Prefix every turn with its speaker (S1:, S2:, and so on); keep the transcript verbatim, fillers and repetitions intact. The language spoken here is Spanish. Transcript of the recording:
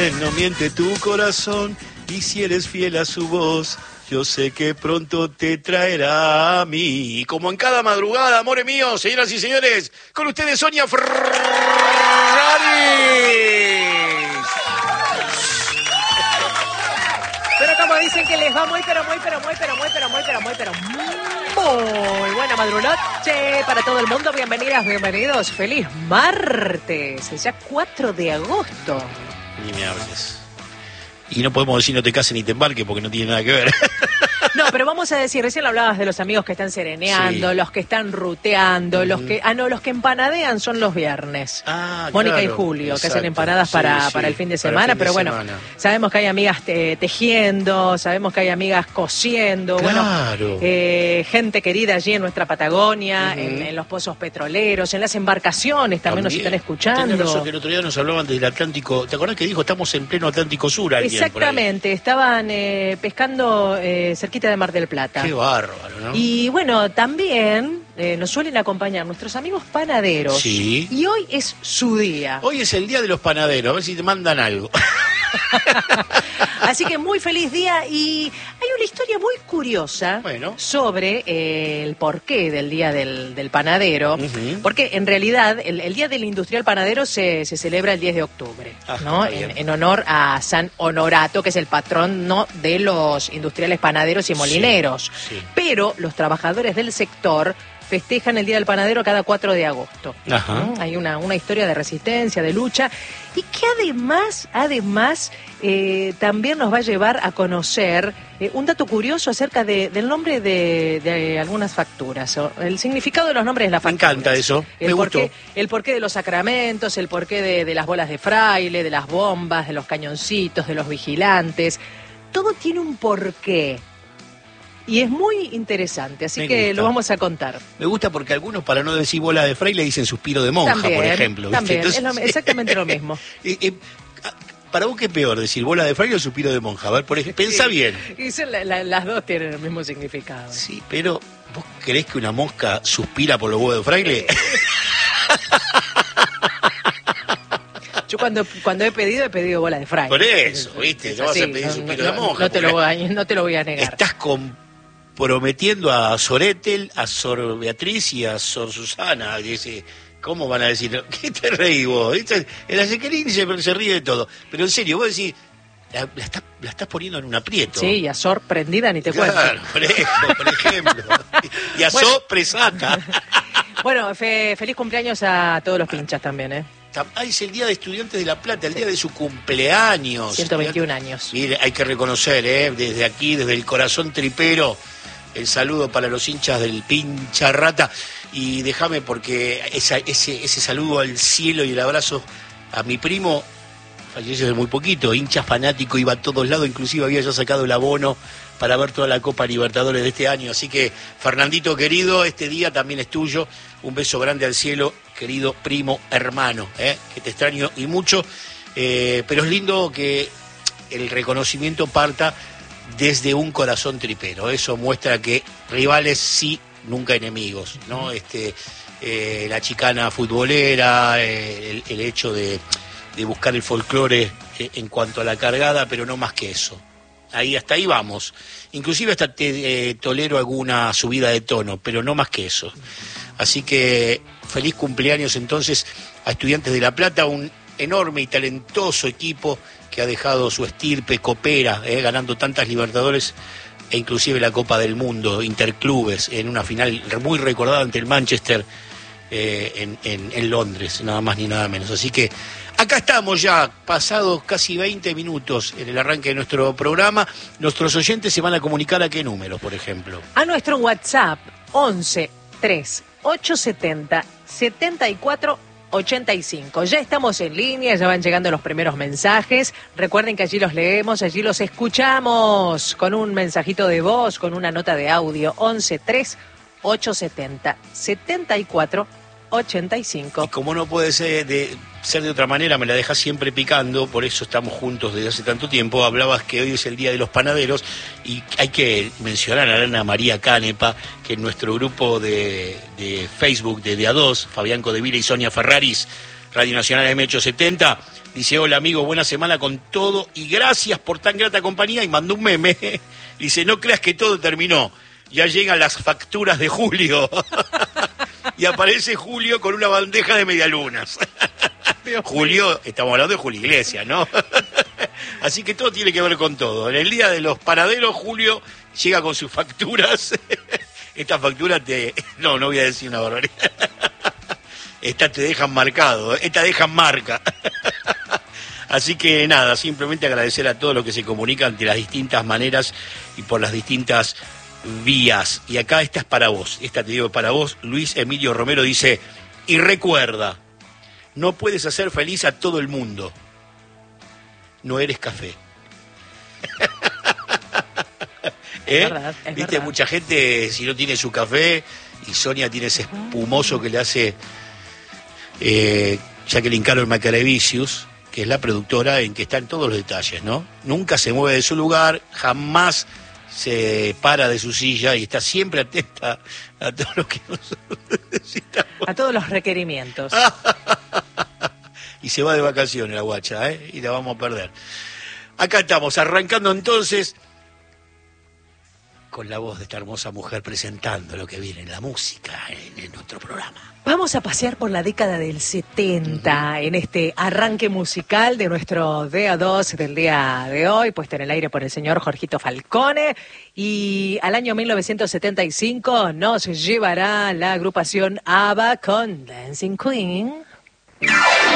S1: No miente tu corazón, y si eres fiel a su voz, yo sé que pronto te traerá a mí. Como en cada madrugada, amores míos, señoras y señores, con ustedes Sonia Ferraris.
S2: Pero como dicen que les va muy, pero muy, pero muy, pero muy, pero muy, pero muy, pero muy buena madrunoche para todo el mundo. Bienvenidas, bienvenidos. Feliz martes. Es ya cuatro de agosto.
S1: Ni me hables. Y no podemos decir no te cases ni te embarques porque no tiene nada que ver.
S2: No, pero vamos a decir, recién hablabas de los amigos que están sereneando, sí, los que están ruteando, uh-huh. los que... Ah, no, los que empanadean son los viernes. Ah, Mónica claro, y Julio, exacto, que hacen empanadas sí, para, sí, para el fin de semana, fin pero de bueno, semana. Sabemos que hay amigas te, tejiendo, sabemos que hay amigas cosiendo, claro. bueno, eh, gente querida allí en nuestra Patagonia, uh-huh. en, en los pozos petroleros, en las embarcaciones también, también nos están escuchando.
S1: Tenés razón que el otro día nos hablaban del Atlántico, ¿te acordás que dijo estamos en pleno Atlántico Sur?
S2: Exactamente, estaban eh, pescando eh, cerquita de Mar del Plata.
S1: Qué bárbaro, ¿no?
S2: Y bueno, también eh, nos suelen acompañar nuestros amigos panaderos.
S1: Sí.
S2: Y hoy es su día.
S1: Hoy es el día de los panaderos, a ver si te mandan algo.
S2: Así que muy feliz día, y hay una historia muy curiosa bueno. sobre eh, el porqué del Día del, del Panadero, uh-huh. porque en realidad el, el Día del Industrial Panadero se, se celebra el diez de octubre, Ajá, ¿no? en, en honor a San Honorato, que es el patrón ¿no? de los industriales panaderos y molineros, sí, sí. Pero los trabajadores del sector festejan el Día del Panadero cada cuatro de agosto. Ajá. ¿no? Hay una, una historia de resistencia, de lucha, y que además, además, eh, también nos va a llevar a conocer eh, un dato curioso acerca de, del nombre de, de algunas facturas, o el significado de los nombres de las facturas.
S1: Me encanta eso,
S2: el
S1: me
S2: porqué,
S1: gustó.
S2: El porqué de los sacramentos, el porqué de, de las bolas de fraile, de las bombas, de los cañoncitos, de los vigilantes. Todo tiene un porqué. Y es muy interesante, así Me que gusta. Lo vamos a contar.
S1: Me gusta porque algunos, para no decir bola de fraile, dicen suspiro de monja,
S2: también,
S1: por ejemplo.
S2: También, Entonces, es lo, exactamente lo mismo.
S1: eh, eh, ¿Para vos qué es peor, decir bola de fraile o suspiro de monja? A ver, por ejemplo, pensá
S2: sí,
S1: bien.
S2: Y son la, la, las dos tienen el mismo significado.
S1: Sí, pero ¿vos creés que una mosca suspira por los huevos de fraile?
S2: Yo cuando, cuando he pedido, he pedido bola de fraile.
S1: Por eso, ¿viste? No vas a pedir no, suspiro
S2: no,
S1: de monja.
S2: No te, lo voy a, no te lo voy a negar.
S1: Estás comprometiendo a Sor Ethel, a Sor Beatriz y a Sor Susana. Dice, ¿cómo van a decir? ¿Qué te reí vos? El Asequerín se, se ríe de todo. Pero en serio, vos decís, la, la, estás, la estás poniendo en un aprieto.
S2: Sí, y a Sor prendida ni te cuento.
S1: Claro, por, eso, por ejemplo. Y a bueno. Sor presata.
S2: Bueno, fe, feliz cumpleaños a todos los pinchas también, ¿eh?
S1: Ah, es el Día de Estudiantes de La Plata, el sí. día de su cumpleaños.
S2: ciento veintiún años.
S1: Mire, hay que reconocer, ¿eh? Desde aquí, desde el corazón tripero, el saludo para los hinchas del Pincha Rata. Y déjame porque esa, ese, ese saludo al cielo y el abrazo a mi primo, falleció hace muy poquito, hincha fanático, iba a todos lados, inclusive había ya sacado el abono para ver toda la Copa Libertadores de este año. Así que, Fernandito querido, este día también es tuyo. Un beso grande al cielo, querido primo hermano, ¿eh? que te extraño y mucho. Eh, pero es lindo que el reconocimiento parta desde un corazón tripero. Eso muestra que rivales sí, nunca enemigos, ¿no? Este, eh, la chicana futbolera, eh, el, el hecho de, de buscar el folclore eh, en cuanto a la cargada, pero no más que eso. Ahí hasta ahí vamos. Inclusive hasta te eh, tolero alguna subida de tono, pero no más que eso. Así que feliz cumpleaños entonces a Estudiantes de La Plata, un enorme y talentoso equipo que ha dejado su estirpe copera, eh, ganando tantas Libertadores e inclusive la Copa del Mundo, Interclubes, en una final muy recordada ante el Manchester eh, en, en, en Londres, nada más ni nada menos. Así que acá estamos ya, pasados casi veinte minutos en el arranque de nuestro programa. Nuestros oyentes se van a comunicar a qué número, por ejemplo.
S2: A nuestro WhatsApp, once tres ocho setenta setenta y cuatro ochenta y cinco. Ya estamos en línea, ya van llegando los primeros mensajes. Recuerden que allí los leemos, allí los escuchamos con un mensajito de voz, con una nota de audio. once tres ocho setenta setenta y cuatro ochenta y cinco.
S1: Y como no puede ser de, ser de otra manera, me la dejas siempre picando, por eso estamos juntos desde hace tanto tiempo. Hablabas que hoy es el Día de los Panaderos y hay que mencionar a Ana María Canepa, que en nuestro grupo de, de Facebook de D A dos, Fabián Codevila y Sonia Ferraris, Radio Nacional M ochocientos setenta. Dice, hola amigo, buena semana con todo y gracias por tan grata compañía. Y mandó un meme. Dice, no creas que todo terminó. Ya llegan las facturas de Julio. Y aparece Julio con una bandeja de medialunas. Julio, estamos hablando de Julio Iglesias, ¿no? Así que todo tiene que ver con todo. En el día de los panaderos, Julio llega con sus facturas. Estas facturas te... No, no voy a decir una barbaridad. Estas te dejan marcado, estas dejan marca. Así que nada, simplemente agradecer a todos los que se comunican de las distintas maneras y por las distintas vías. Y acá esta es para vos, esta te digo para vos. Luis Emilio Romero dice, y recuerda, no puedes hacer feliz a todo el mundo. No eres café. ¿Eh? Es verdad, es Viste, verdad. Mucha gente, si no tiene su café, y Sonia tiene ese espumoso que le hace eh, Jacqueline Carol Macarevicius, que es la productora en que está en todos los detalles, ¿no? Nunca se mueve de su lugar, jamás se para de su silla y está siempre atenta a todo lo que nosotros necesitamos.
S2: A todos los requerimientos.
S1: Y se va de vacaciones la guacha, ¿eh? Y la vamos a perder. Acá estamos, arrancando entonces con la voz de esta hermosa mujer presentando lo que viene en la música en, en nuestro programa.
S2: Vamos a pasear por la década del setenta uh-huh. en este arranque musical de nuestro D A dos del día de hoy, puesto en el aire por el señor Jorgito Falcone. Y al año mil novecientos setenta y cinco nos llevará la agrupación ABBA con Dancing Queen.